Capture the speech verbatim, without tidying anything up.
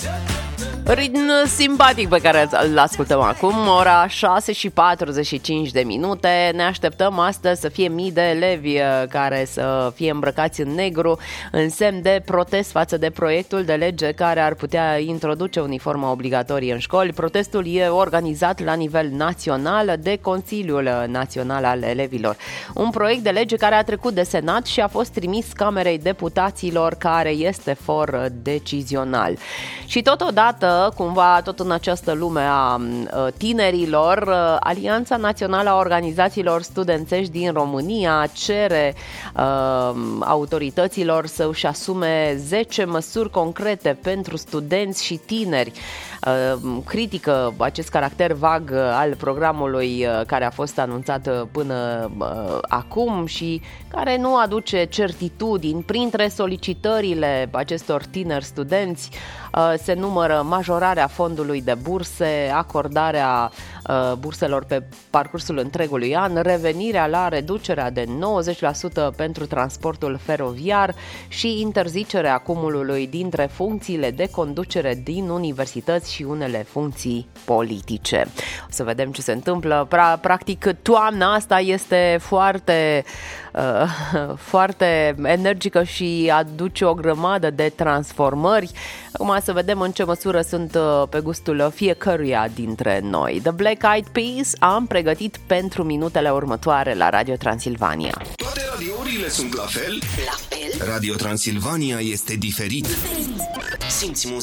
Ritm simpatic pe care îl ascultăm acum, ora șase și patruzeci și cinci de minute. Ne așteptăm astăzi să fie mii de elevi care să fie îmbrăcați în negru în semn de protest față de proiectul de lege care ar putea introduce uniforma obligatorie în școli. Protestul e organizat la nivel național de Consiliul Național al Elevilor. Un proiect de lege care a trecut de Senat și a fost trimis Camerei Deputaților, care este for decizional. Și totodată, cumva tot în această lume a tinerilor, Alianța Națională a Organizațiilor Studențești din România cere uh, autorităților să își asume zece măsuri concrete pentru studenți și tineri. Uh, critică acest caracter vag al programului care a fost anunțat până uh, acum și care nu aduce certitudini. Printre solicitările acestor tineri studenți uh, se numără majorarea fondului de burse, acordarea uh, burselor pe parcursul întregului an, revenirea la reducerea de nouăzeci la sută pentru transportul feroviar și interzicerea cumulului dintre funcțiile de conducere din universități și unele funcții politice. O să vedem ce se întâmplă. Pra- practic, toamna asta este foarte, uh, foarte energică și aduce o grămadă de transformări. Acum să vedem în ce măsură sunt pe gustul fiecăruia dintre noi. The Black Eyed Peas am pregătit pentru minutele următoare la Radio Transilvania. Toate radiourile sunt la fel? La fel? Radio Transilvania este diferit. Diferit. Simți muzica.